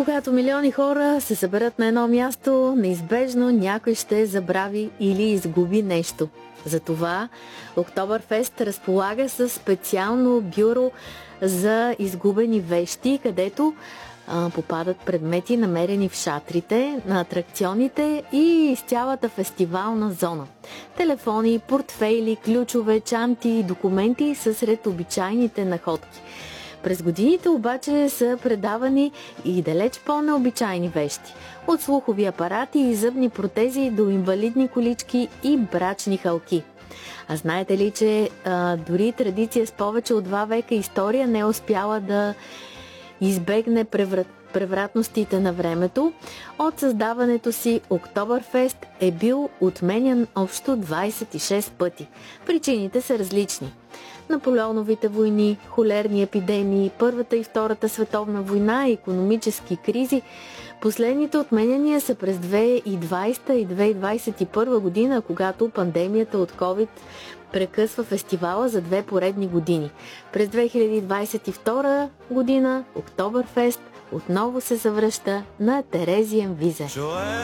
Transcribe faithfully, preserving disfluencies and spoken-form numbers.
Когато милиони хора се съберат на едно място, неизбежно някой ще забрави или изгуби нещо. Затова Октобърфест разполага със специално бюро за изгубени вещи, където а, попадат предмети, намерени в шатрите, на атракционите и из цялата фестивална зона. Телефони, портфейли, ключове, чанти, документи са сред обичайните находки. През годините обаче са предавани и далеч по-необичайни вещи. От слухови апарати и зъбни протези до инвалидни колички и брачни халки. А знаете ли, че а, дори традиция с повече от два века история не е успяла да избегне преврат, превратностите на времето? От създаването си Октобърфест е бил отменян общо двайсет и шест пъти. Причините са различни. Наполеоновите войни, холерни епидемии, Първата и Втората световна война, икономически кризи. Последните отменяния са през две хиляди и двайсета и две хиляди двайсет и първа година, когато пандемията от COVID прекъсва фестивала за две поредни години. През две хиляди двайсет и втора година Октобърфест отново се завръща на Терезиен Визе.